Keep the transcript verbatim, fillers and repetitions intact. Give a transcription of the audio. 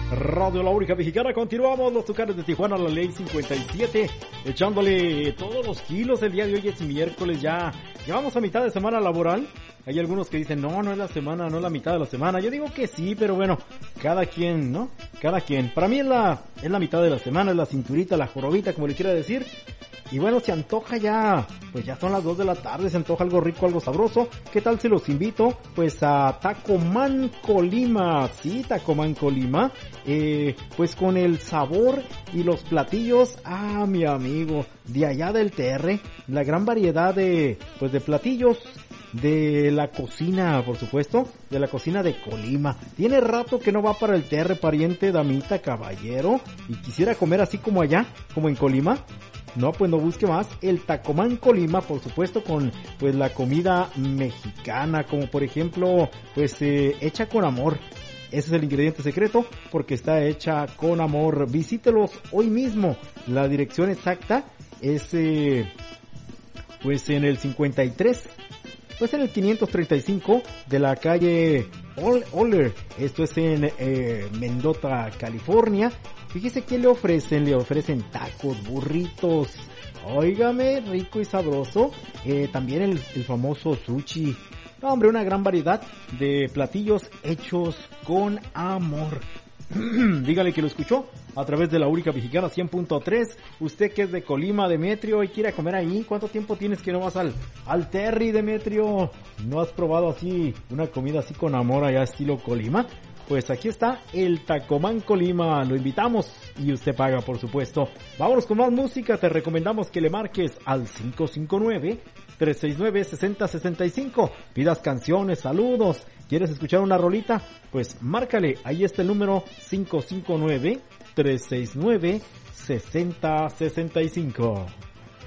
Radio La Única Mexicana, continuamos los Tucanes de Tijuana, la ley cincuenta y siete, echándole todos los kilos. El día de hoy es miércoles, ya llevamos a mitad de semana laboral. Hay algunos que dicen, no, no es la semana, no es la mitad de la semana. Yo digo que sí, pero bueno, cada quien, ¿no? Cada quien. Para mí es la, es la mitad de la semana, es la cinturita, la jorobita, como le quiera decir. Y bueno, se antoja ya, pues ya son las dos de la tarde, se antoja algo rico, algo sabroso. ¿Qué tal si los invito? Pues a Tacomán Colima, sí, Tacomán Colima, eh, pues con el sabor y los platillos, ah, mi amigo, de allá del T R, la gran variedad de, pues de platillos de la cocina, por supuesto, de la cocina de Colima. Tiene rato que no va para el T R, pariente, damita, caballero, y quisiera comer así como allá, como en Colima. No, pues no busque más. El Tacomán Colima, por supuesto, con pues la comida mexicana, como por ejemplo, pues eh, hecha con amor. Ese es el ingrediente secreto, porque está hecha con amor. Visítelos hoy mismo. La dirección exacta es eh, pues en el cincuenta y tres, pues en el quinientos treinta y cinco de la calle Oller. Esto es en eh, Mendota, California. Fíjese que le ofrecen, le ofrecen tacos, burritos, óigame, rico y sabroso, eh, también el, el famoso sushi. No, hombre, una gran variedad de platillos hechos con amor. Dígale que lo escuchó a través de La Única Mexicana cien punto tres. Usted que es de Colima, Demetrio, y quiere comer ahí, ¿cuánto tiempo tienes que no vas al, al Terry, Demetrio? ¿No has probado así una comida así con amor allá estilo Colima? Pues aquí está el Tacomán Colima, lo invitamos y usted paga, por supuesto. Vámonos con más música, te recomendamos que le marques al cinco cinco nueve, tres seis nueve, seis cero seis cinco. Pidas canciones, saludos, ¿quieres escuchar una rolita? Pues márcale, ahí está el número cinco cinco nueve, tres seis nueve, seis cero seis cinco.